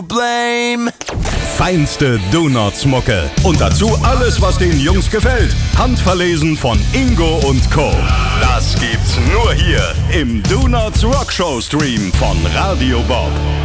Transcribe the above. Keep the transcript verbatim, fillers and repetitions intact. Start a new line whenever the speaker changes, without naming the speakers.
Blame.
Feinste Donuts-Mucke. Und dazu alles, was den Jungs gefällt. Handverlesen von Ingo und Co. Das gibt's nur hier im Donuts Rockshow Stream von Radio Bob.